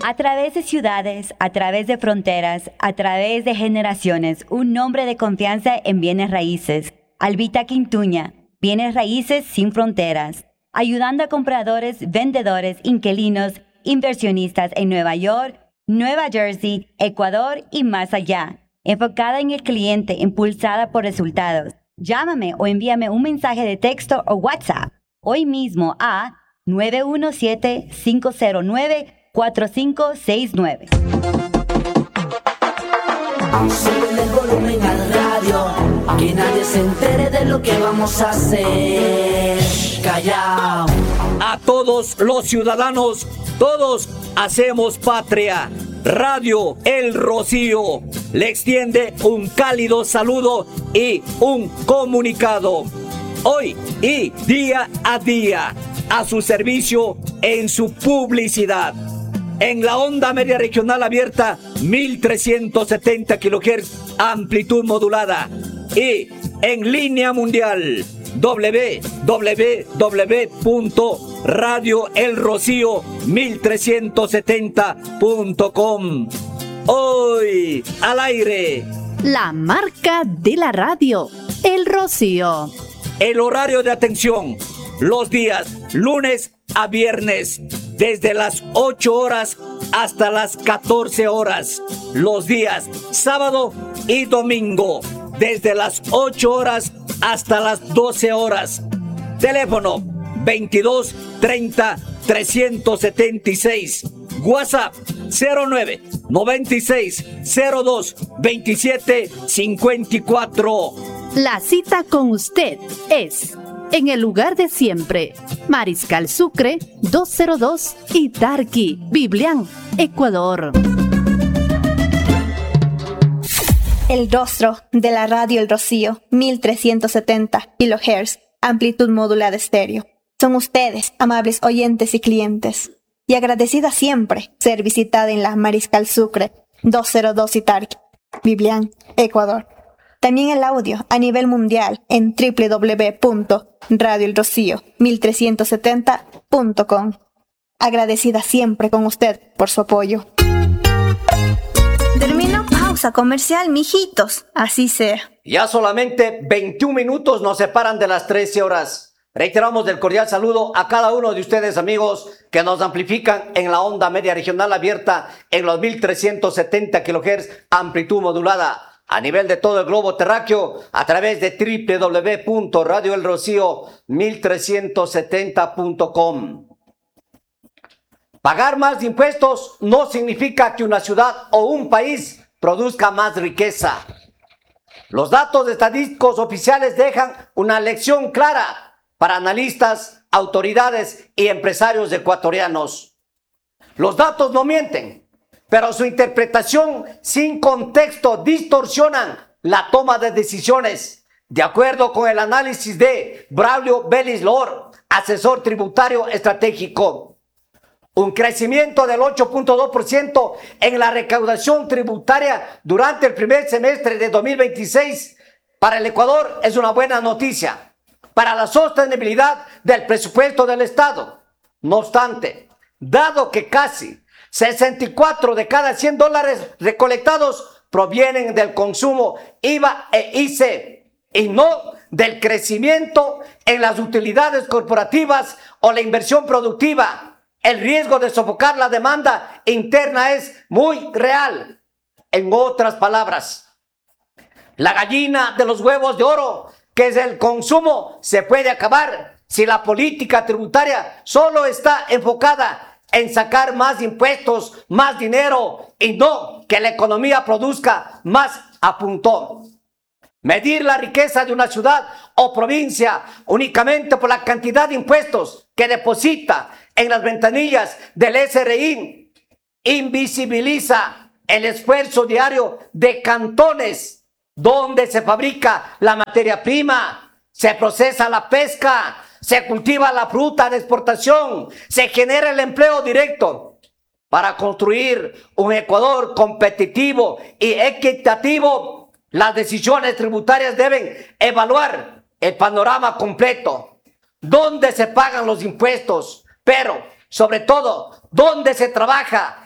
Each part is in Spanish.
A través de ciudades, a través de fronteras, a través de generaciones, un nombre de confianza en bienes raíces. Albita Quintuña, bienes raíces sin fronteras. Ayudando a compradores, vendedores, inquilinos, inversionistas en Nueva York, Nueva Jersey, Ecuador y más allá. Enfocada en el cliente, impulsada por resultados. Llámame o envíame un mensaje de texto o WhatsApp hoy mismo a 917-509-4569. Sube el volumen al radio, que nadie se entere de lo que vamos a hacer. Callao. A todos los ciudadanos, todos hacemos patria. Radio El Rocío le extiende un cálido saludo y un comunicado. Hoy y día a día, a su servicio en su publicidad. En la onda media regional abierta, 1370 kHz, amplitud modulada. Y en línea mundial, www.radioelrocío1370.com. Hoy al aire, la marca de la radio, El Rocío. El horario de atención, los días lunes a viernes, desde las 8 horas hasta las 14 horas. Los días sábado y domingo, desde las 8 horas hasta las 12 horas. Teléfono 22 30 376. WhatsApp 09 96 02 27 54. La cita con usted es en el lugar de siempre. Mariscal Sucre 202 Itarqui, Biblián, Ecuador. El rostro de la radio El Rocío, 1370 kHz, amplitud modulada estéreo. Son ustedes, amables oyentes y clientes. Y agradecida siempre ser visitada en la Mariscal Sucre 202 Itarqui, Biblián, Ecuador. También el audio a nivel mundial en www.radioelrocío1370.com. Agradecida siempre con usted por su apoyo. Termino pausa comercial, mijitos. Así sea. Ya solamente 21 minutos nos separan de las 13 horas. Reiteramos el cordial saludo a cada uno de ustedes, amigos, que nos amplifican en la onda media regional abierta en los 1370 kHz, amplitud modulada. A nivel de todo el globo terráqueo, a través de www.radioelrocío1370.com. Pagar más impuestos no significa que una ciudad o un país produzca más riqueza. Los datos estadísticos oficiales dejan una lección clara para analistas, autoridades y empresarios ecuatorianos. Los datos no mienten, pero su interpretación sin contexto distorsionan la toma de decisiones. De acuerdo con el análisis de Braulio Vélez Lor, asesor tributario estratégico, un crecimiento del 8.2% en la recaudación tributaria durante el primer semestre de 2026 para el Ecuador es una buena noticia para la sostenibilidad del presupuesto del Estado. No obstante, dado que casi 64 de cada 100 dólares recolectados provienen del consumo IVA e ICE y no del crecimiento en las utilidades corporativas o la inversión productiva, el riesgo de sofocar la demanda interna es muy real. En otras palabras, la gallina de los huevos de oro, que es el consumo, se puede acabar si la política tributaria solo está enfocada en sacar más impuestos, más dinero y no que la economía produzca más, apuntó. Medir la riqueza de una ciudad o provincia únicamente por la cantidad de impuestos que deposita en las ventanillas del SRI invisibiliza el esfuerzo diario de cantones donde se fabrica la materia prima, se procesa la pesca, se cultiva la fruta de exportación, se genera el empleo directo. Para construir un Ecuador competitivo y equitativo, las decisiones tributarias deben evaluar el panorama completo. ¿Dónde se pagan los impuestos? Pero, sobre todo, ¿dónde se trabaja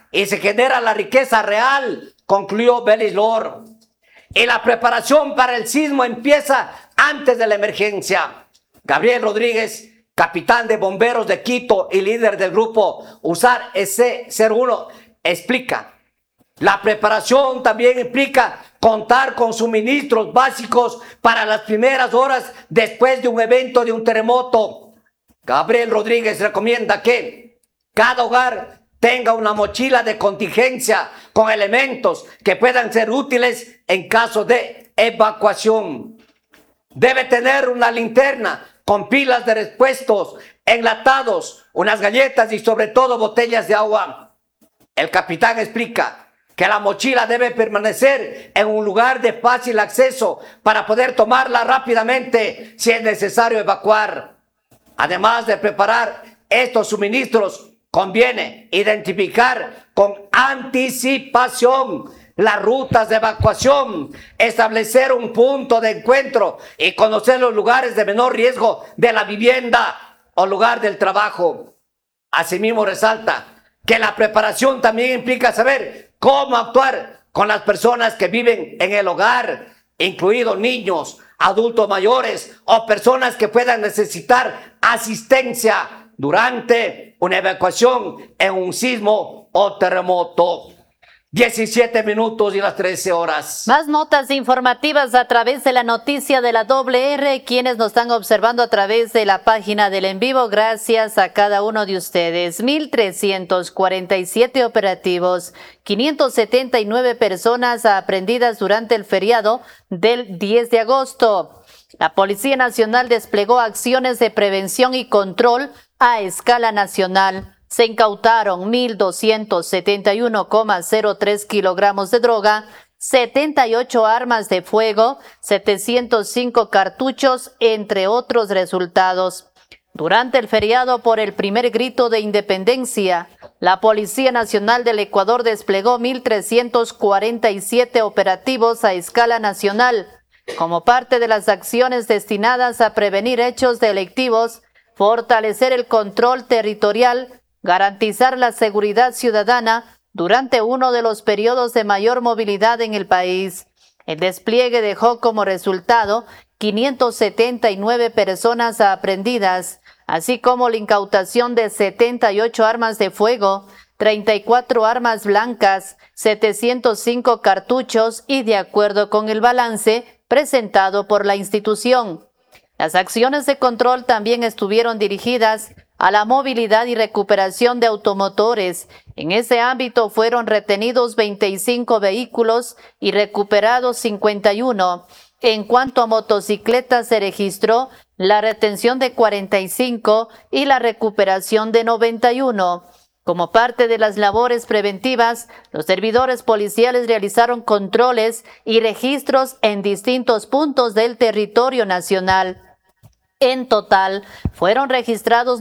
y se genera la riqueza real, concluyó Bellis Lord. Y la preparación para el sismo empieza antes de la emergencia. Gabriel Rodríguez, capitán de bomberos de Quito y líder del grupo USAR EC01, explica: la preparación también implica contar con suministros básicos para las primeras horas después de un evento de un terremoto. Gabriel Rodríguez recomienda que cada hogar tenga una mochila de contingencia con elementos que puedan ser útiles en caso de evacuación. Debe tener una linterna con pilas de repuestos, enlatados, unas galletas y sobre todo botellas de agua. El capitán explica que la mochila debe permanecer en un lugar de fácil acceso para poder tomarla rápidamente si es necesario evacuar. Además de preparar estos suministros, conviene identificar con anticipación las rutas de evacuación, establecer un punto de encuentro y conocer los lugares de menor riesgo de la vivienda o lugar del trabajo. Asimismo, resalta que la preparación también implica saber cómo actuar con las personas que viven en el hogar, incluidos niños, adultos mayores o personas que puedan necesitar asistencia durante una evacuación en un sismo o terremoto. 17 minutos y las 13 horas. Más notas informativas a través de la noticia de la WR, quienes nos están observando a través de la página del en vivo. Gracias a cada uno de ustedes. 1,347 operativos, 579 personas aprehendidas durante el feriado del 10 de agosto. La Policía Nacional desplegó acciones de prevención y control a escala nacional. Se incautaron 1,271,03 kilogramos de droga, 78 armas de fuego, 705 cartuchos, entre otros resultados. Durante el feriado por el primer grito de independencia, la Policía Nacional del Ecuador desplegó 1,347 operativos a escala nacional, como parte de las acciones destinadas a prevenir hechos delictivos, fortalecer el control territorial, garantizar la seguridad ciudadana durante uno de los periodos de mayor movilidad en el país. El despliegue dejó como resultado 579 personas aprehendidas, así como la incautación de 78 armas de fuego, 34 armas blancas, 705 cartuchos y de acuerdo con el balance presentado por la institución. Las acciones de control también estuvieron dirigidas a la movilidad y recuperación de automotores. En ese ámbito fueron retenidos 25 vehículos y recuperados 51. En cuanto a motocicletas, se registró la retención de 45 y la recuperación de 91. Como parte de las labores preventivas, los servidores policiales realizaron controles y registros en distintos puntos del territorio nacional. En total, fueron registrados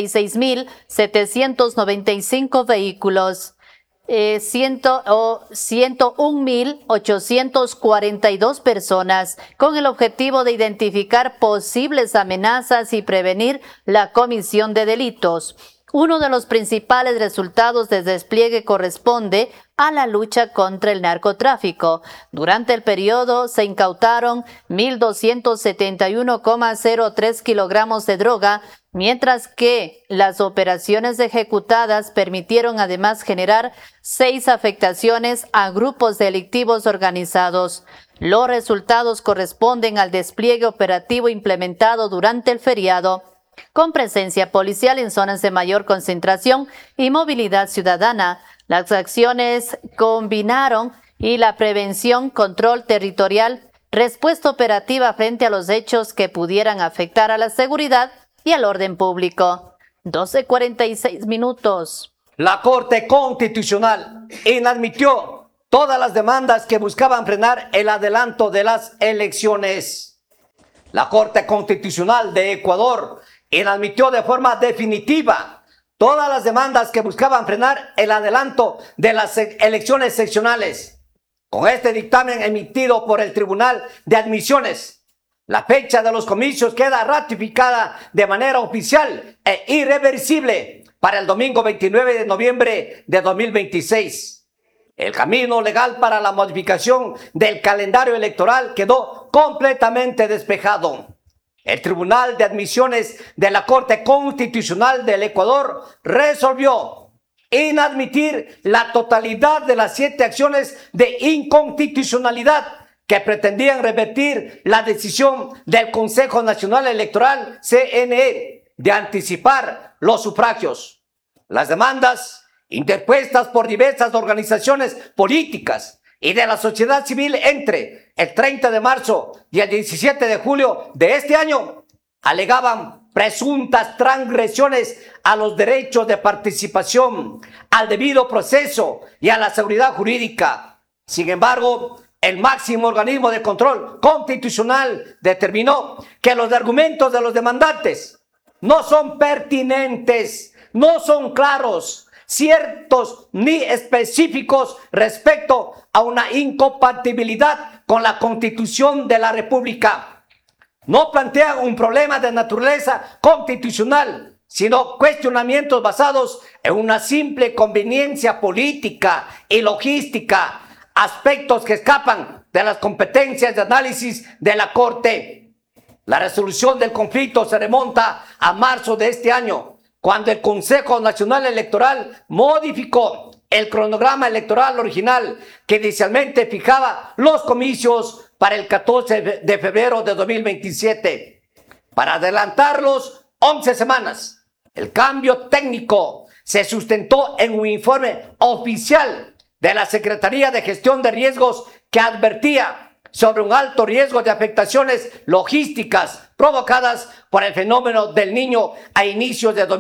96,795 vehículos, 101,842 personas, con el objetivo de identificar posibles amenazas y prevenir la comisión de delitos. Uno de los principales resultados del despliegue corresponde a la lucha contra el narcotráfico. Durante el periodo se incautaron 1,271,03 kilogramos de droga, mientras que las operaciones ejecutadas permitieron además generar 6 afectaciones a grupos delictivos organizados. Los resultados corresponden al despliegue operativo implementado durante el feriado, con presencia policial en zonas de mayor concentración y movilidad ciudadana. Las acciones combinaron y la prevención, control territorial, respuesta operativa frente a los hechos que pudieran afectar a la seguridad y al orden público. 12:46 minutos. La Corte Constitucional inadmitió todas las demandas que buscaban frenar el adelanto de las elecciones. La Corte Constitucional de Ecuador inadmitió de forma definitiva todas las demandas que buscaban frenar el adelanto de las elecciones seccionales. Con este dictamen emitido por el Tribunal de Admisiones, la fecha de los comicios queda ratificada de manera oficial e irreversible para el domingo 29 de noviembre de 2026. El camino legal para la modificación del calendario electoral quedó completamente despejado. El Tribunal de Admisiones de la Corte Constitucional del Ecuador resolvió inadmitir la totalidad de las 7 acciones de inconstitucionalidad que pretendían revertir la decisión del Consejo Nacional Electoral, CNE, de anticipar los sufragios. Las demandas interpuestas por diversas organizaciones políticas y de la sociedad civil entre el 30 de marzo y el 17 de julio de este año alegaban presuntas transgresiones a los derechos de participación, al debido proceso y a la seguridad jurídica. Sin embargo, el máximo organismo de control constitucional determinó que los argumentos de los demandantes no son pertinentes, no son claros, ciertos ni específicos respecto a una incompatibilidad con la Constitución de la República. No plantean un problema de naturaleza constitucional, sino cuestionamientos basados en una simple conveniencia política y logística, aspectos que escapan de las competencias de análisis de la Corte. La resolución del conflicto se remonta a marzo de este año, cuando el Consejo Nacional Electoral modificó el cronograma electoral original que inicialmente fijaba los comicios para el 14 de febrero de 2027, para adelantarlos 11 semanas. El cambio técnico se sustentó en un informe oficial de la Secretaría de Gestión de Riesgos que advertía sobre un alto riesgo de afectaciones logísticas provocadas por el fenómeno del Niño a inicios de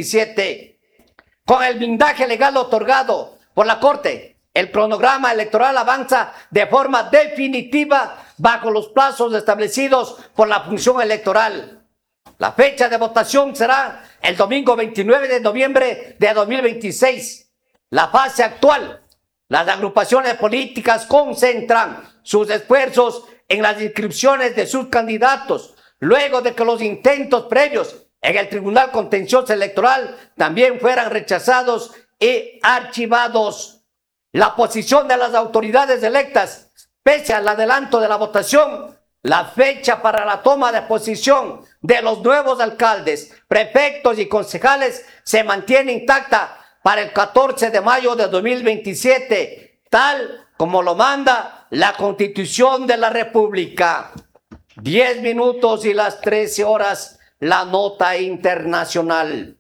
2027. Con el blindaje legal otorgado por la Corte, el cronograma electoral avanza de forma definitiva bajo los plazos establecidos por la función electoral. La fecha de votación será el domingo 29 de noviembre de 2026. La fase actual, las agrupaciones políticas concentran sus esfuerzos en las inscripciones de sus candidatos, luego de que los intentos previos en el Tribunal Contencioso Electoral también fueran rechazados y archivados. La posición de las autoridades electas, pese al adelanto de la votación, la fecha para la toma de posición de los nuevos alcaldes, prefectos y concejales se mantiene intacta para el 14 de mayo de 2027, tal como lo manda la Constitución de la República. 10 minutos y las 13 horas, la nota internacional.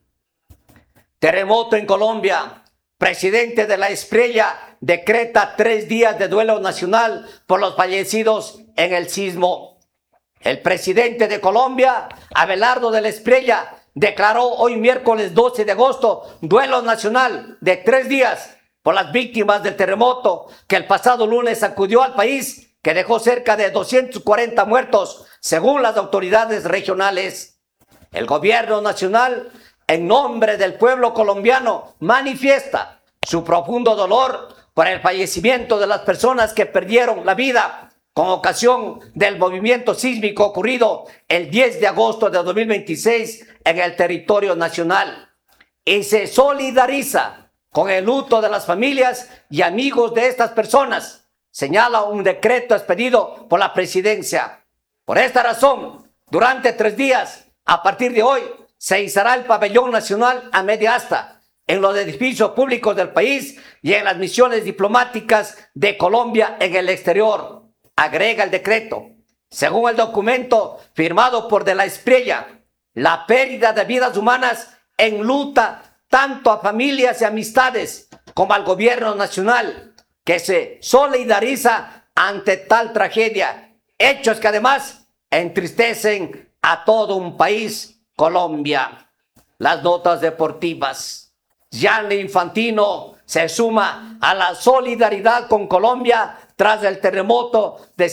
Terremoto en Colombia. Presidente de la Espriella decreta 3 días de duelo nacional por los fallecidos en el sismo. El presidente de Colombia, Abelardo de la Espriella, declaró hoy miércoles 12 de agosto duelo nacional de 3 días por las víctimas del terremoto que el pasado lunes sacudió al país, que dejó cerca de 240 muertos, según las autoridades regionales. El gobierno nacional, en nombre del pueblo colombiano, manifiesta su profundo dolor por el fallecimiento de las personas que perdieron la vida con ocasión del movimiento sísmico ocurrido el 10 de agosto de 2026 en el territorio nacional, y se solidariza con el luto de las familias y amigos de estas personas, señala un decreto expedido por la presidencia. Por esta razón, durante 3 días, a partir de hoy, se izará el pabellón nacional a media asta en los edificios públicos del país y en las misiones diplomáticas de Colombia en el exterior, agrega el decreto. Según el documento firmado por De la Espriella, la pérdida de vidas humanas enluta tanto a familias y amistades como al gobierno nacional, que se solidariza ante tal tragedia, hechos que además entristecen a todo un país, Colombia. Las notas deportivas. Gianni Infantino se suma a la solidaridad con Colombia tras el terremoto de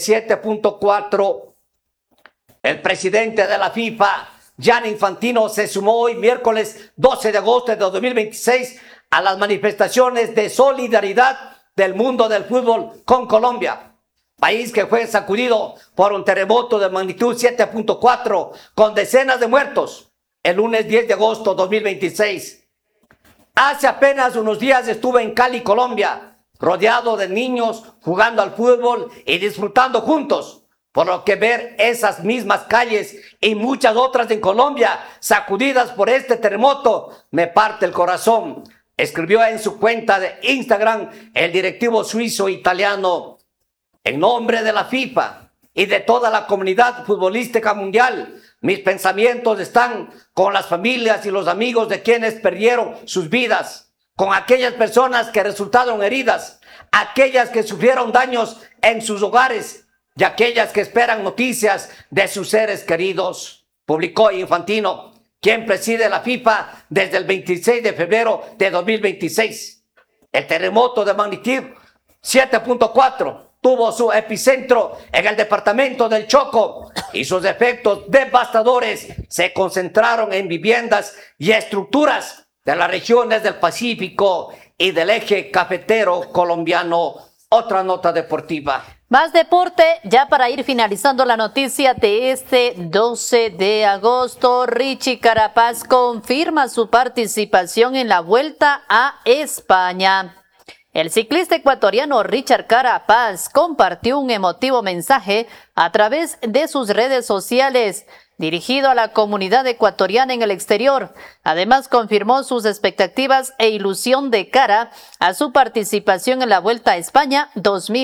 7.4. El presidente de la FIFA, Gianni Infantino, se sumó hoy miércoles 12 de agosto de 2026 a las manifestaciones de solidaridad del mundo del fútbol con Colombia, país que fue sacudido por un terremoto de magnitud 7.4 con decenas de muertos el lunes 10 de agosto de 2026. Hace apenas unos días estuve en Cali, Colombia, rodeado de niños jugando al fútbol y disfrutando juntos. Por lo que ver esas mismas calles y muchas otras en Colombia sacudidas por este terremoto me parte el corazón. Escribió en su cuenta de Instagram el directivo suizo-italiano. En nombre de la FIFA y de toda la comunidad futbolística mundial, mis pensamientos están con las familias y los amigos de quienes perdieron sus vidas, con aquellas personas que resultaron heridas, aquellas que sufrieron daños en sus hogares y aquellas que esperan noticias de sus seres queridos, publicó Infantino, quien preside la FIFA desde el 26 de febrero de 2026. El terremoto de magnitud 7.4 tuvo su epicentro en el departamento del Chocó y sus efectos devastadores se concentraron en viviendas y estructuras de las regiones del Pacífico y del eje cafetero colombiano. Otra nota deportiva. Más deporte, ya para ir finalizando la noticia de este 12 de agosto, Richie Carapaz confirma su participación en la Vuelta a España. El ciclista ecuatoriano Richard Carapaz compartió un emotivo mensaje a través de sus redes sociales dirigido a la comunidad ecuatoriana en el exterior. Además, confirmó sus expectativas e ilusión de cara a su participación en la Vuelta a España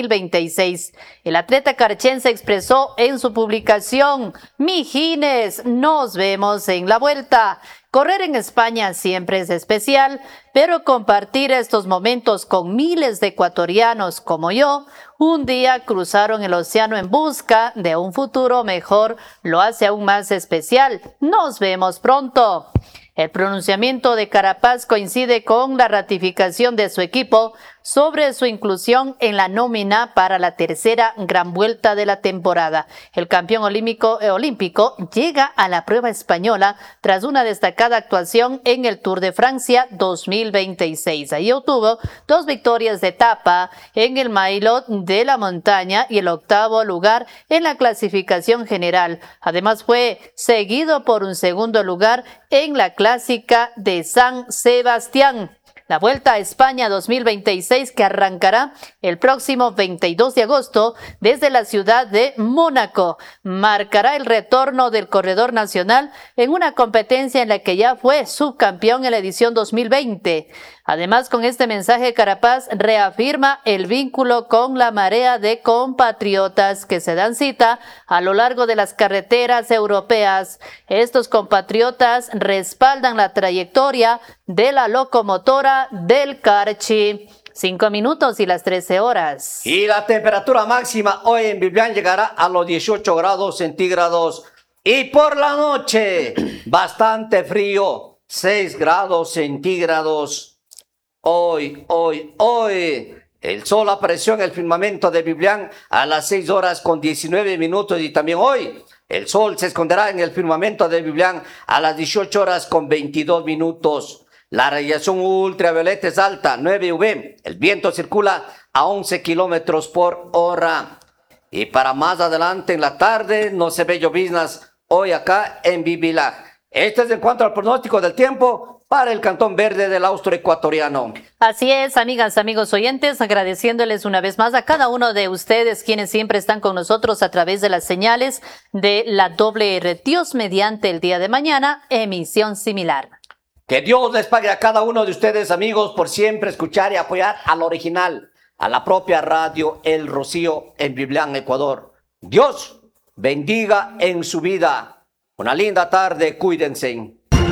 2026. El atleta carchense expresó en su publicación: "Mijines, nos vemos en la Vuelta. Correr en España siempre es especial, pero compartir estos momentos con miles de ecuatorianos como yo, un día cruzaron el océano en busca de un futuro mejor, lo hace aún más especial. Nos vemos pronto". El pronunciamiento de Carapaz coincide con la ratificación de su equipo sobre su inclusión en la nómina para la tercera gran vuelta de la temporada. El campeón olímpico llega a la prueba española tras una destacada actuación en el Tour de Francia 2026. Ahí obtuvo 2 victorias de etapa en el Maillot de la Montaña y el 8º lugar en la clasificación general. Además, fue seguido por un 2º lugar en la clásica de San Sebastián. La Vuelta a España 2026, que arrancará el próximo 22 de agosto desde la ciudad de Mónaco, marcará el retorno del corredor nacional en una competencia en la que ya fue subcampeón en la edición 2020. Además, con este mensaje, Carapaz reafirma el vínculo con la marea de compatriotas que se dan cita a lo largo de las carreteras europeas. Estos compatriotas respaldan la trayectoria de la locomotora del Carchi. 5 minutos y las 13 horas. Y la temperatura máxima hoy en Biblián llegará a los 18 grados centígrados. Y por la noche, bastante frío, 6 grados centígrados. Hoy, el sol apareció en el firmamento de Biblián a las 6 horas con 19 minutos y también hoy el sol se esconderá en el firmamento de Biblián a las 18 horas con 22 minutos. La radiación ultravioleta es alta, 9 UV. El viento circula a 11 kilómetros por hora. Y para más adelante en la tarde no se ve lloviznas hoy acá en Bibilaj. Este es en cuanto al pronóstico del tiempo para el Cantón Verde del Austroecuatoriano. Así es, amigas, amigos oyentes, agradeciéndoles una vez más a cada uno de ustedes quienes siempre están con nosotros a través de las señales de la WR. Dios mediante el día de mañana, emisión similar. Que Dios les pague a cada uno de ustedes, amigos, por siempre escuchar y apoyar al original, a la propia radio El Rocío en Biblián, Ecuador. Dios bendiga en su vida. Una linda tarde, cuídense.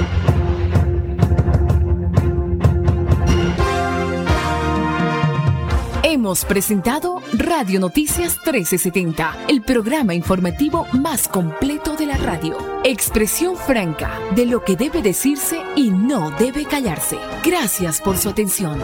Hemos presentado Radio Noticias 1370, el programa informativo más completo de la radio. Expresión franca de lo que debe decirse y no debe callarse. Gracias por su atención.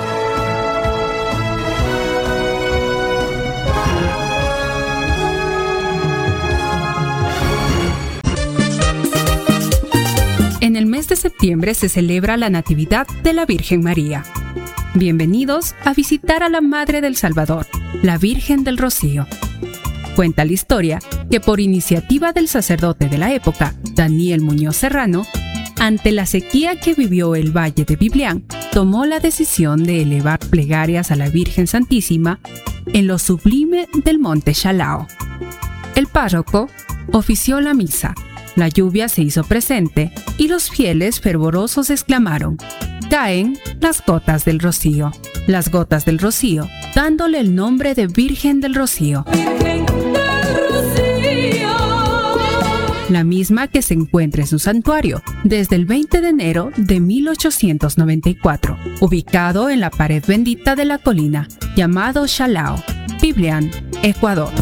En el mes de septiembre se celebra la Natividad de la Virgen María. Bienvenidos a visitar a la Madre del Salvador, la Virgen del Rocío. Cuenta la historia que por iniciativa del sacerdote de la época, Daniel Muñoz Serrano, ante la sequía que vivió el Valle de Biblián, tomó la decisión de elevar plegarias a la Virgen Santísima en lo sublime del monte Chalao. El párroco ofició la misa, la lluvia se hizo presente y los fieles fervorosos exclamaron: «Caen las gotas del rocío», las gotas del rocío, dándole el nombre de Virgen del Rocío. Virgen del Rocío. La misma que se encuentra en su santuario desde el 20 de enero de 1894, ubicado en la pared bendita de la colina, llamado Chalao, Biblián, Ecuador.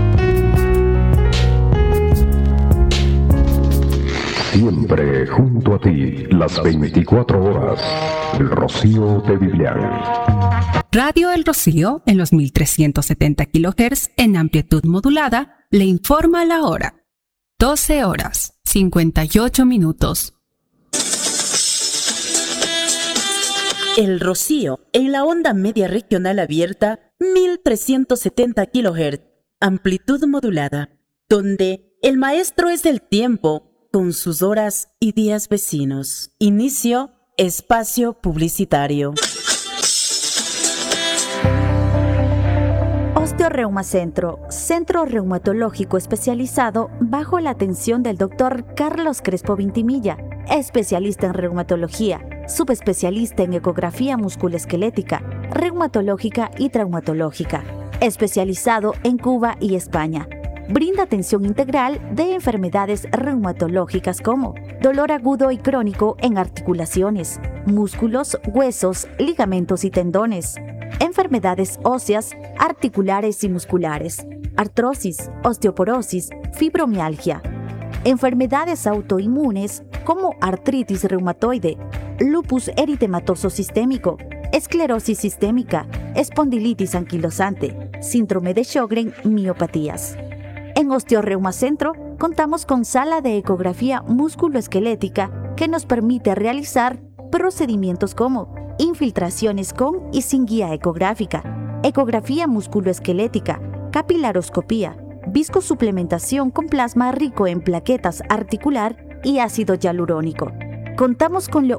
Siempre junto a ti, las 24 horas, el Rocío de Biblián. Radio El Rocío, en los 1370 kHz en amplitud modulada, le informa la hora. 12 horas, 58 minutos. El Rocío, en la onda media regional abierta, 1370 kHz, amplitud modulada, donde el maestro es el tiempo, con sus horas y días vecinos. Inicio espacio publicitario. Osteoreuma Centro, centro reumatológico especializado bajo la atención del Dr. Carlos Crespo Vintimilla, especialista en reumatología, subespecialista en ecografía musculoesquelética, reumatológica y traumatológica, especializado en Cuba y España. Brinda atención integral de enfermedades reumatológicas como dolor agudo y crónico en articulaciones, músculos, huesos, ligamentos y tendones, enfermedades óseas, articulares y musculares, artrosis, osteoporosis, fibromialgia, enfermedades autoinmunes como artritis reumatoide, lupus eritematoso sistémico, esclerosis sistémica, espondilitis anquilosante, síndrome de Sjögren, miopatías. En Osteoreuma Centro contamos con sala de ecografía musculoesquelética que nos permite realizar procedimientos como infiltraciones con y sin guía ecográfica, ecografía musculoesquelética, capilaroscopía, viscosuplementación con plasma rico en plaquetas articular y ácido hialurónico. Contamos con lo